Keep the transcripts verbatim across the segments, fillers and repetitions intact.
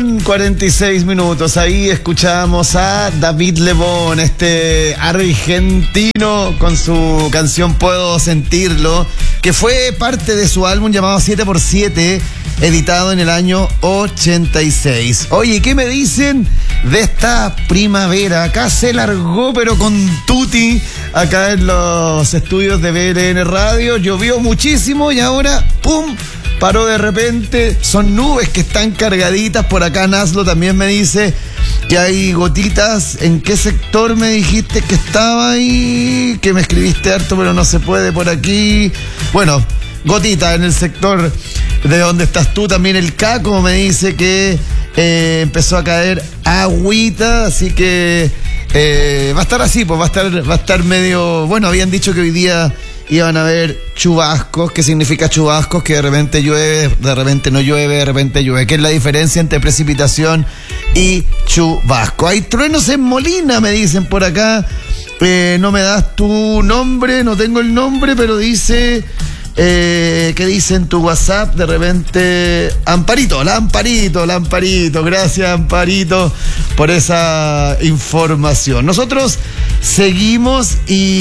con cuarenta y seis minutos. Ahí escuchamos a David Lebón, este argentino, con su canción Puedo Sentirlo, que fue parte de su álbum llamado siete por siete, editado en el año ochenta y seis. Oye, ¿qué me dicen de esta primavera? Acá se largó, pero con tutti, acá en los estudios de B L N Radio. Llovió muchísimo y ahora, ¡pum!, paró de repente. Son nubes que están cargaditas. Por acá Naslo también me dice que hay gotitas. ¿En qué sector me dijiste que estaba ahí? Que me escribiste harto, pero no se puede por aquí. Bueno, gotitas en el sector de donde estás tú. También el Caco me dice que eh, empezó a caer agüita, así que eh, va a estar así, pues va a estar, va a estar medio... Bueno, habían dicho que hoy día iban a haber chubascos. ¿Qué significa chubascos? Que de repente llueve, de repente no llueve, de repente llueve. ¿Qué es la diferencia entre precipitación y chubasco? Hay truenos en Molina, me dicen por acá. Eh, no me das tu nombre, no tengo el nombre, pero dice... Eh, ¿Qué dice en tu WhatsApp? De repente, Amparito, la Amparito, la Amparito. Gracias, Amparito, por esa información. Nosotros seguimos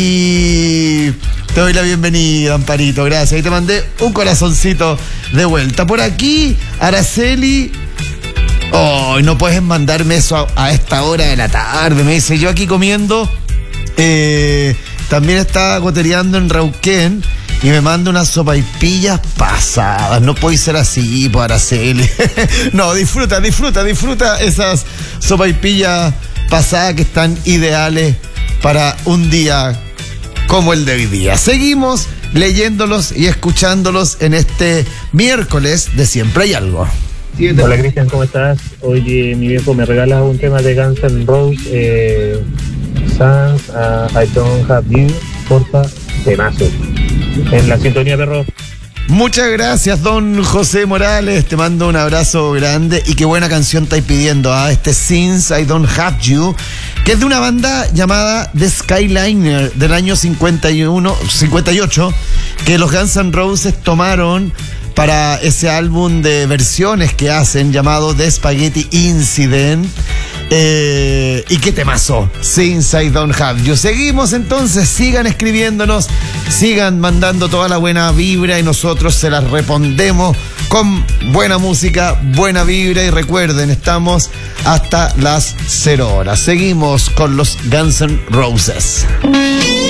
y te doy la bienvenida, Amparito. Gracias. Ahí te mandé un corazoncito de vuelta. Por aquí, Araceli. Oh, no puedes mandarme eso a, a esta hora de la tarde. Me dice, yo aquí comiendo. Eh, también estaba gotereando en Rauquén y me manda unas sopaipillas pasadas. No puede ser así, pues, Araceli. No, disfruta, disfruta, disfruta esas sopaipillas pasadas que están ideales para un día como el de hoy día. Seguimos leyéndolos y escuchándolos en este miércoles de Siempre Hay Algo. Hola, Cristian, ¿cómo estás? Oye, mi viejo, ¿me regalas un tema de Guns N' Roses? Eh, Sans, uh, I Don't Have You, porfa, temazo. En la sintonía, perro. Muchas gracias, don José Morales. Te mando un abrazo grande. Y qué buena canción estáis pidiendo, ¿ah? ¿eh? Este Since I Don't Have You, que es de una banda llamada The Skyliner del año cincuenta y uno, cincuenta y ocho, que los Guns N' Roses tomaron para ese álbum de versiones que hacen llamado The Spaghetti Incident. Eh, y qué temazo, Since I Don't Have You. Seguimos entonces, sigan escribiéndonos, sigan mandando toda la buena vibra y nosotros se las respondemos con buena música, buena vibra. Y recuerden, estamos hasta las cero horas. Seguimos con los Guns N' Roses.